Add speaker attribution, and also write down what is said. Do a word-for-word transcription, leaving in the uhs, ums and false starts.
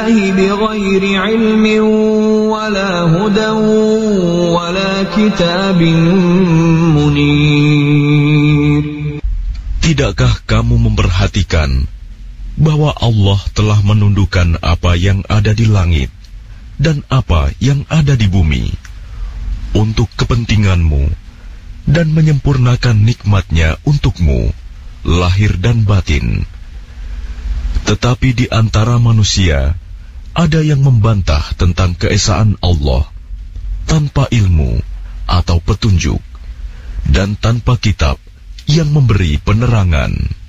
Speaker 1: الله بغير علم ولا هدى ولا كتاب منير.
Speaker 2: Tidakkah kamu memperhatikan bahwa Allah telah menundukkan apa yang ada di langit dan apa yang ada di bumi untuk kepentinganmu dan menyempurnakan nikmat-Nya untukmu, lahir dan batin. Tetapi di antara manusia ada yang membantah tentang keesaan Allah tanpa ilmu atau petunjuk dan tanpa kitab yang memberi penerangan.